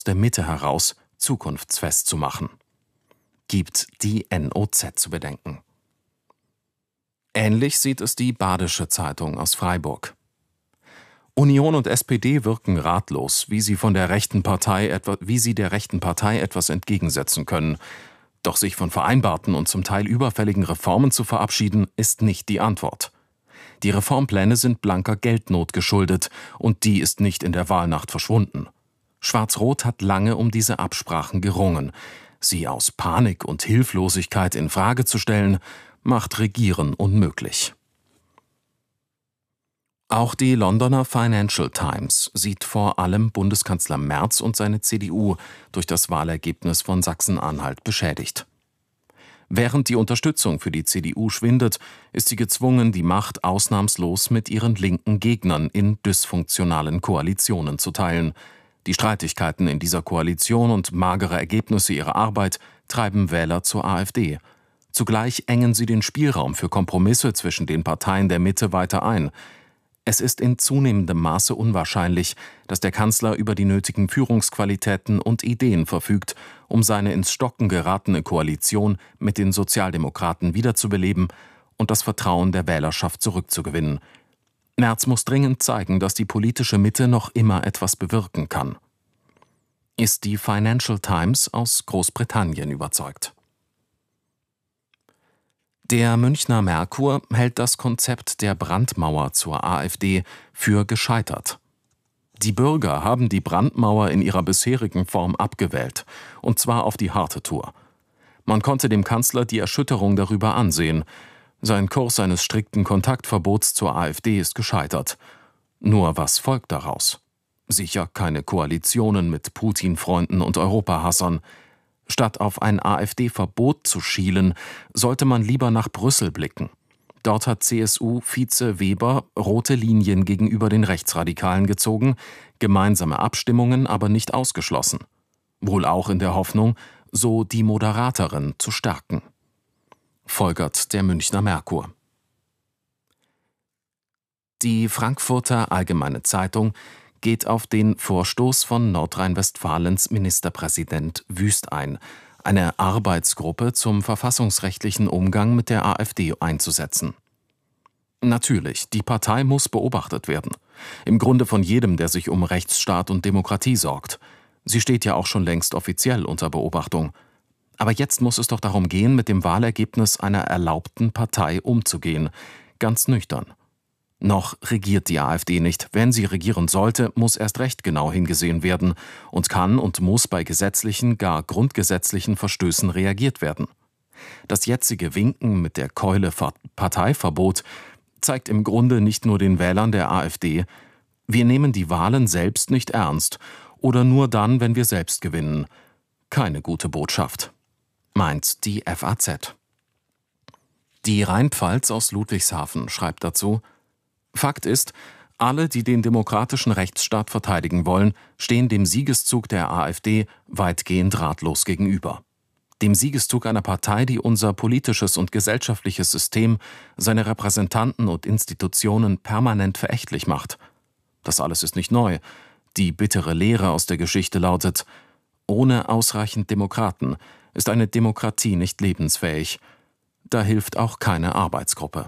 der Mitte heraus zukunftsfest zu machen. Gibt die NOZ zu bedenken. Ähnlich sieht es die Badische Zeitung aus Freiburg. Union und SPD wirken ratlos, wie sie der rechten Partei etwas entgegensetzen können. Doch sich von vereinbarten und zum Teil überfälligen Reformen zu verabschieden, ist nicht die Antwort. Die Reformpläne sind blanker Geldnot geschuldet, und die ist nicht in der Wahlnacht verschwunden. Schwarz-Rot hat lange um diese Absprachen gerungen. Sie aus Panik und Hilflosigkeit in Frage zu stellen, macht Regieren unmöglich. Auch die Londoner Financial Times sieht vor allem Bundeskanzler Merz und seine CDU durch das Wahlergebnis von Sachsen-Anhalt beschädigt. Während die Unterstützung für die CDU schwindet, ist sie gezwungen, die Macht ausnahmslos mit ihren linken Gegnern in dysfunktionalen Koalitionen zu teilen. Die Streitigkeiten in dieser Koalition und magere Ergebnisse ihrer Arbeit treiben Wähler zur AfD. Zugleich engen sie den Spielraum für Kompromisse zwischen den Parteien der Mitte weiter ein. Es ist in zunehmendem Maße unwahrscheinlich, dass der Kanzler über die nötigen Führungsqualitäten und Ideen verfügt, um seine ins Stocken geratene Koalition mit den Sozialdemokraten wiederzubeleben und das Vertrauen der Wählerschaft zurückzugewinnen. Merz muss dringend zeigen, dass die politische Mitte noch immer etwas bewirken kann. Ist die Financial Times aus Großbritannien überzeugt. Der Münchner Merkur hält das Konzept der Brandmauer zur AfD für gescheitert. Die Bürger haben die Brandmauer in ihrer bisherigen Form abgewählt, und zwar auf die harte Tour. Man konnte dem Kanzler die Erschütterung darüber ansehen. Sein Kurs eines strikten Kontaktverbots zur AfD ist gescheitert. Nur was folgt daraus? Sicher keine Koalitionen mit Putin-Freunden und Europahassern. Statt auf ein AfD-Verbot zu schielen, sollte man lieber nach Brüssel blicken. Dort hat CSU-Vize Weber rote Linien gegenüber den Rechtsradikalen gezogen, gemeinsame Abstimmungen aber nicht ausgeschlossen. Wohl auch in der Hoffnung, so die Moderaterin zu stärken. Folgert der Münchner Merkur. Die Frankfurter Allgemeine Zeitung geht auf den Vorstoß von Nordrhein-Westfalens Ministerpräsident Wüst ein, eine Arbeitsgruppe zum verfassungsrechtlichen Umgang mit der AfD einzusetzen. Natürlich, die Partei muss beobachtet werden. Im Grunde von jedem, der sich um Rechtsstaat und Demokratie sorgt. Sie steht ja auch schon längst offiziell unter Beobachtung. Aber jetzt muss es doch darum gehen, mit dem Wahlergebnis einer erlaubten Partei umzugehen. Ganz nüchtern. Noch regiert die AfD nicht. Wenn sie regieren sollte, muss erst recht genau hingesehen werden und kann und muss bei gesetzlichen, gar grundgesetzlichen Verstößen reagiert werden. Das jetzige Winken mit der Keule Parteiverbot zeigt im Grunde nicht nur den Wählern der AfD, wir nehmen die Wahlen selbst nicht ernst oder nur dann, wenn wir selbst gewinnen. Keine gute Botschaft, meint die FAZ. Die Rheinpfalz aus Ludwigshafen schreibt dazu: Fakt ist, alle, die den demokratischen Rechtsstaat verteidigen wollen, stehen dem Siegeszug der AfD weitgehend ratlos gegenüber. Dem Siegeszug einer Partei, die unser politisches und gesellschaftliches System, seine Repräsentanten und Institutionen permanent verächtlich macht. Das alles ist nicht neu. Die bittere Lehre aus der Geschichte lautet: Ohne ausreichend Demokraten ist eine Demokratie nicht lebensfähig. Da hilft auch keine Arbeitsgruppe.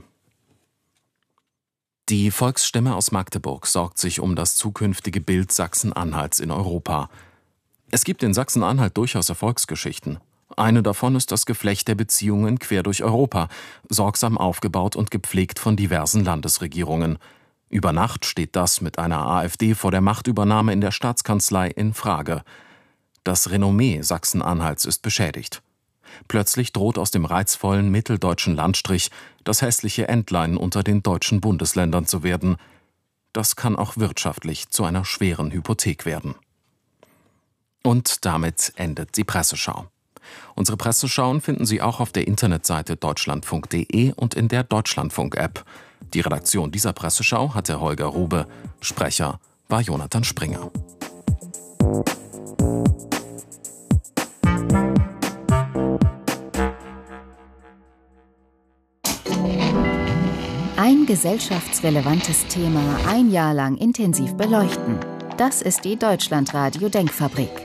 Die Volksstimme aus Magdeburg sorgt sich um das zukünftige Bild Sachsen-Anhalts in Europa. Es gibt in Sachsen-Anhalt durchaus Erfolgsgeschichten. Eine davon ist das Geflecht der Beziehungen quer durch Europa, sorgsam aufgebaut und gepflegt von diversen Landesregierungen. Über Nacht steht das mit einer AfD vor der Machtübernahme in der Staatskanzlei in Frage. Das Renommee Sachsen-Anhalts ist beschädigt. Plötzlich droht aus dem reizvollen mitteldeutschen Landstrich das hässliche Entlein unter den deutschen Bundesländern zu werden. Das kann auch wirtschaftlich zu einer schweren Hypothek werden. Und damit endet die Presseschau. Unsere Presseschauen finden Sie auch auf der Internetseite deutschlandfunk.de und in der Deutschlandfunk-App. Die Redaktion dieser Presseschau hatte Holger Rube, Sprecher war Jonathan Springer. Ein gesellschaftsrelevantes Thema ein Jahr lang intensiv beleuchten. Das ist die Deutschlandradio Denkfabrik.